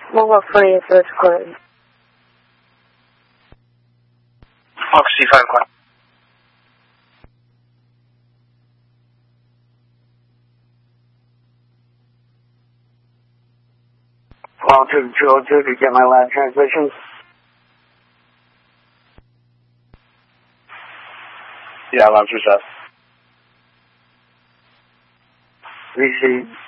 What phrase was good? Foxy 51. Quantum Georgia to get my lab transmission. Yeah, lab success. Receive.